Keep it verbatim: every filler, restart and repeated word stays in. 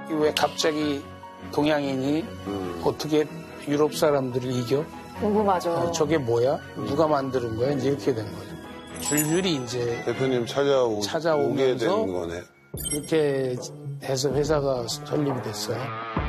왜 갑자기 동양인이 음. 어떻게 유럽 사람들을 이겨? 궁금하죠. 어, 저게 뭐야? 누가 만드는 거야? 이제 이렇게 된 거죠. 줄줄이 이제 대표님 찾아오, 찾아오면서 오게 되는 거네. 이렇게 해서 회사가 설립이 됐어요.